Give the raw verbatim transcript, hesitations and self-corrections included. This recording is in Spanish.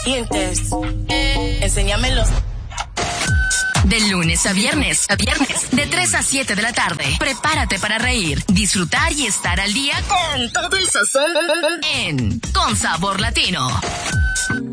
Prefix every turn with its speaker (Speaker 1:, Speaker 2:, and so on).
Speaker 1: dientes. Enséñamelos.
Speaker 2: De lunes a viernes, a viernes, de tres a siete de la tarde. Prepárate para reír, disfrutar y estar al día con todo el sazón en Con Sabor Latino.